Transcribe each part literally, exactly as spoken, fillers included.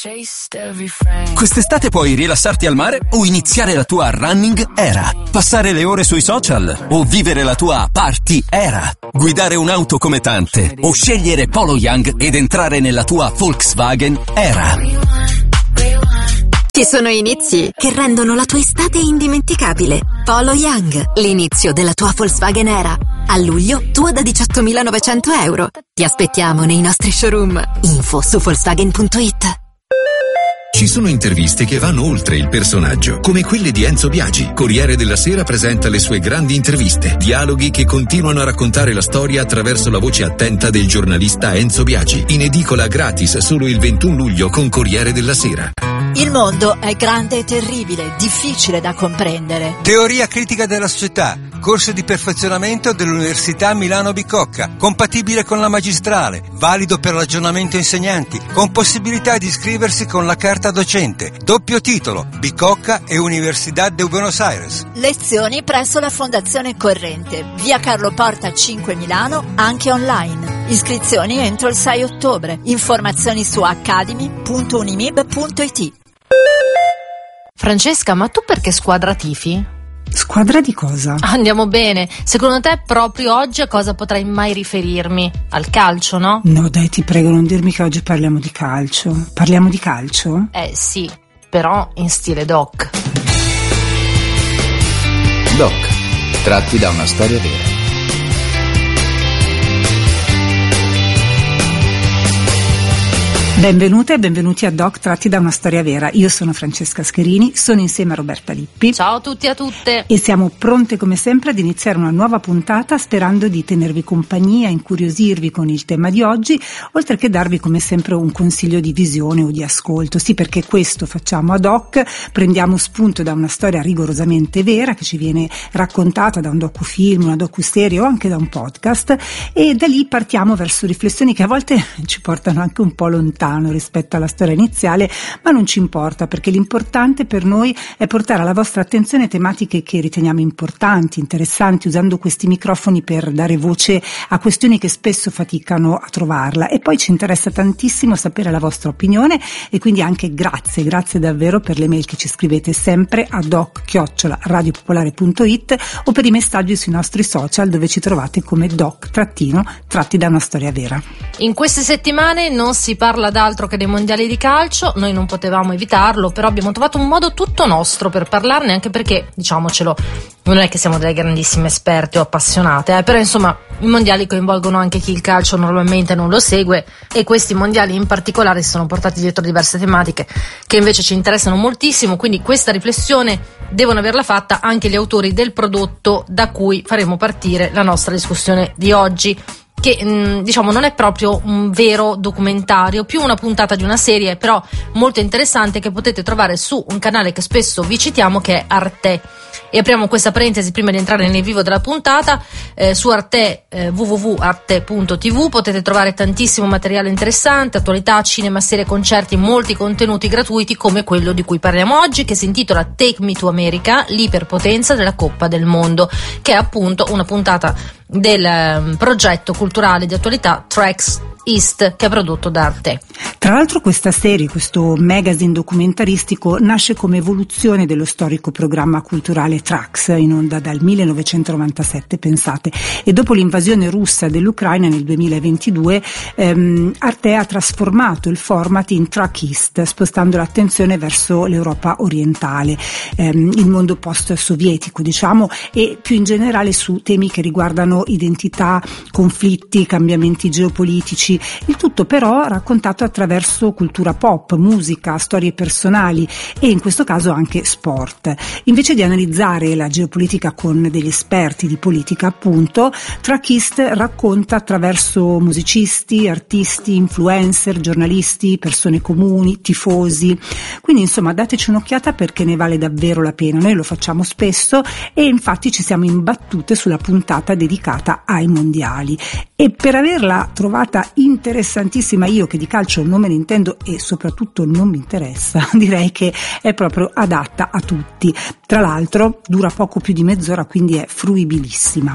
Quest'estate puoi rilassarti al mare o iniziare la tua running era, passare le ore sui social o vivere la tua party era, guidare un'auto come tante o scegliere Polo Young ed entrare nella tua Volkswagen era. Ci sono inizi che rendono la tua estate indimenticabile. Polo Young, l'inizio della tua Volkswagen era. A luglio, tua da diciottomilanovecento euro. Ti aspettiamo nei nostri showroom. Info su Volkswagen punto it. Ci sono interviste che vanno oltre il personaggio, come quelle di Enzo Biagi. Corriere della Sera presenta le sue grandi interviste, dialoghi che continuano a raccontare la storia attraverso la voce attenta del giornalista Enzo Biagi. In edicola gratis solo il ventuno luglio con Corriere della Sera. Il mondo è grande e terribile, difficile da comprendere. Teoria critica della società, corso di perfezionamento dell'Università Milano Bicocca, compatibile con la magistrale, valido per l'aggiornamento insegnanti, con possibilità di iscriversi con la carta docente, doppio titolo, Bicocca e Universidad de Buenos Aires. Lezioni presso la Fondazione Corrente, via Carlo Porta cinque Milano, anche online. Iscrizioni entro il sei ottobre. Informazioni su academy punto unimib punto it. Francesca, ma tu perché squadra tifi? Squadra di cosa? Andiamo bene. Secondo te proprio oggi a cosa potrai mai riferirmi? Al calcio, no? No, dai, ti prego, non dirmi che oggi parliamo di calcio. Parliamo di calcio? Eh sì, però in stile doc. Doc, tratti da una storia vera. Benvenute e benvenuti a Doc tratti da una storia vera. Io sono Francesca Scherini, sono insieme a Roberta Lippi. Ciao a tutti e a tutte. E siamo pronte come sempre ad iniziare una nuova puntata, sperando di tenervi compagnia, incuriosirvi con il tema di oggi, oltre che darvi come sempre un consiglio di visione o di ascolto. Sì, perché questo facciamo a Doc, prendiamo spunto da una storia rigorosamente vera che ci viene raccontata da un docufilm, una docuserie o anche da un podcast, e da lì partiamo verso riflessioni che a volte ci portano anche un po' lontano rispetto alla storia iniziale, ma non ci importa, perché l'importante per noi è portare alla vostra attenzione tematiche che riteniamo importanti, interessanti, usando questi microfoni per dare voce a questioni che spesso faticano a trovarla. E poi ci interessa tantissimo sapere la vostra opinione, e quindi anche grazie, grazie davvero per le mail che ci scrivete sempre a doc chiocciola radiopopolare punto it o per i messaggi sui nostri social, dove ci trovate come doc trattino tratti da una storia vera. In queste settimane non si parla d'altro che dei mondiali di calcio, noi non potevamo evitarlo, però abbiamo trovato un modo tutto nostro per parlarne, anche perché, diciamocelo, non è che siamo delle grandissime esperte o appassionate, eh, però insomma i mondiali coinvolgono anche chi il calcio normalmente non lo segue, e questi mondiali in particolare si sono portati dietro diverse tematiche che invece ci interessano moltissimo, quindi questa riflessione devono averla fatta anche gli autori del prodotto da cui faremo partire la nostra discussione di oggi, che diciamo non è proprio un vero documentario, più una puntata di una serie però molto interessante, che potete trovare su un canale che spesso vi citiamo, che è Arte. E apriamo questa parentesi prima di entrare nel vivo della puntata. Eh, su Arte, eh, w w w punto arte punto t v, potete trovare tantissimo materiale interessante, attualità, cinema, serie, concerti, molti contenuti gratuiti come quello di cui parliamo oggi, che si intitola Take Me to America, l'iperpotenza della Coppa del Mondo, che è appunto una puntata del um, progetto culturale di attualità Tracks East, che è prodotto da Arte. Tra l'altro questa serie, questo magazine documentaristico, nasce come evoluzione dello storico programma culturale Trax, in onda dal millenovecentonovantasette, pensate, e dopo l'invasione russa dell'Ucraina nel duemilaventidue ehm, Arte ha trasformato il format in Track East, spostando l'attenzione verso l'Europa orientale, ehm, il mondo post-sovietico diciamo, e più in generale su temi che riguardano identità, conflitti, cambiamenti geopolitici, il tutto però raccontato attraverso cultura pop, musica, storie personali e in questo caso anche sport. Invece di analizzare la geopolitica con degli esperti di politica, appunto, Trackist racconta attraverso musicisti, artisti, influencer, giornalisti, persone comuni, tifosi. Quindi insomma dateci un'occhiata, perché ne vale davvero la pena. Noi lo facciamo spesso e infatti ci siamo imbattute sulla puntata dedicata ai mondiali, e per averla trovata interessantissima, io che di calcio non me ne intendo e soprattutto non mi interessa, direi che è proprio adatta a tutti. Tra l'altro dura poco più di mezz'ora, quindi è fruibilissima.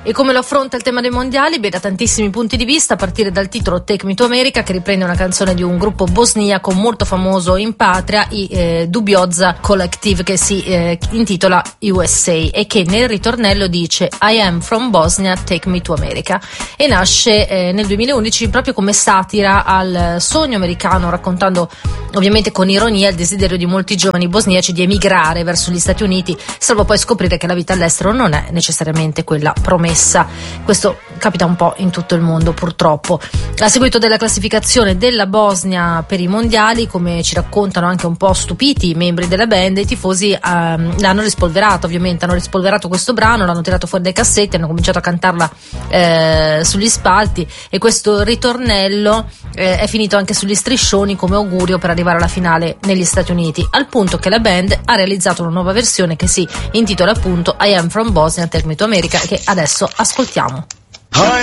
E come lo affronta il tema dei mondiali? Beh, da tantissimi punti di vista, a partire dal titolo Take Me to America, che riprende una canzone di un gruppo bosniaco molto famoso in patria, i eh, Dubioza Collective, che si eh, intitola U S A e che nel ritornello dice I am from Bosnia, take me to America, e nasce eh, nel duemilaundici proprio come satira al sogno americano, raccontando ovviamente con ironia il desiderio di molti giovani bosniaci di emigrare verso gli Stati Uniti, salvo poi scoprire che la vita all'estero non è necessariamente quella promessa. Questo capita un po' in tutto il mondo, purtroppo. A seguito della classificazione della Bosnia per i mondiali, come ci raccontano anche un po' stupiti i membri della band, i tifosi ehm, l'hanno rispolverato, ovviamente hanno rispolverato questo brano, l'hanno tirato fuori dai cassetti, hanno cominciato a cantarla eh, sugli spalti, e questo ritornello eh, è finito anche sugli striscioni come augurio per arrivare alla finale negli Stati Uniti, al punto che la band ha realizzato una nuova versione che si intitola appunto I am from Bosnia, take me to America, che adesso ascoltiamo. I